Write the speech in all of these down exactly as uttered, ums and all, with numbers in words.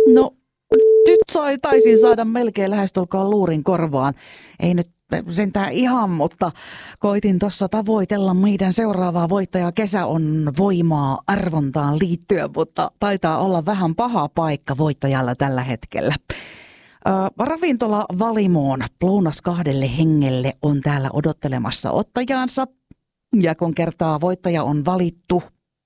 No, nyt sai, taisin saada melkein lähestulkoon luurin korvaan. Ei nyt sentään ihan, mutta koitin tuossa tavoitella meidän seuraavaa voittajaa. Kesä on voimaa arvontaan liittyen, mutta taitaa olla vähän paha paikka voittajalla tällä hetkellä. Ravintola Valimoon lounas kahdelle hengelle on täällä odottelemassa ottajaansa. Ja kun kertaa voittaja on valittu,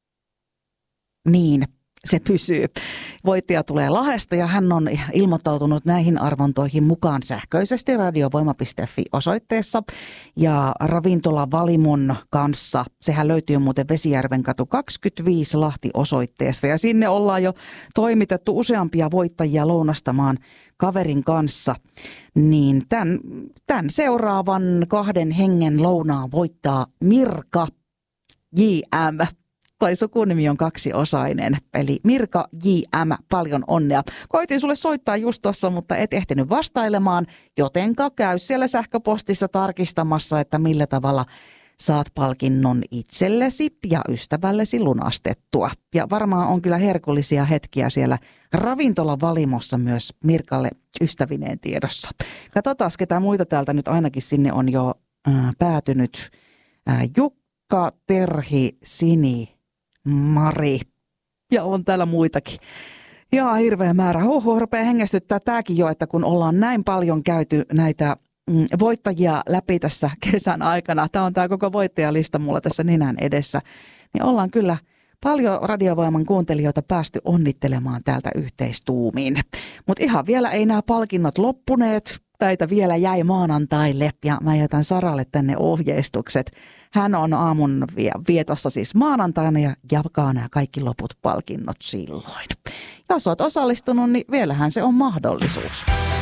niin se pysyy. Voittaja tulee Lahdesta ja hän on ilmoittautunut näihin arvontoihin mukaan sähköisesti radiovoima piste fi osoitteessa. Ja ravintola Valimon kanssa, sehän löytyy muuten Vesijärven katu kaksikymmentäviisi Lahti osoitteesta. Ja sinne ollaan jo toimitettu useampia voittajia lounastamaan kaverin kanssa. Niin tämän, tämän seuraavan kahden hengen lounaa voittaa Mirka J M. Tai sukunimi on kaksiosainen, eli Mirka J M, paljon onnea. Koitin sulle soittaa just tuossa, mutta et ehtinyt vastailemaan, jotenka käy siellä sähköpostissa tarkistamassa, että millä tavalla saat palkinnon itsellesi ja ystävällesi lunastettua. Ja varmaan on kyllä herkullisia hetkiä siellä ravintolavalimossa myös Mirkalle ystävineen tiedossa. Katsotaan, ketä muita täältä nyt ainakin sinne on jo äh, päätynyt. Äh, Jukka, Terhi, Sini, Mari. Ja on täällä muitakin. Ja hirveä määrä. Huhhuh, rupeaa hengästyttää tämäkin jo, että kun ollaan näin paljon käyty näitä mm, voittajia läpi tässä kesän aikana. Tämä on tämä koko voittajalista mulla tässä nenän edessä. Niin ollaan kyllä paljon Radiovoiman kuuntelijoita päästy onnittelemaan täältä yhteistuumiin. Mutta ihan vielä ei nämä palkinnot loppuneet. Näitä vielä jäi maanantaille ja mä jätän Saralle tänne ohjeistukset. Hän on aamun vietossa siis maanantaina ja jakaa nämä kaikki loput palkinnot silloin. Jos oot osallistunut, niin vielähän se on mahdollisuus.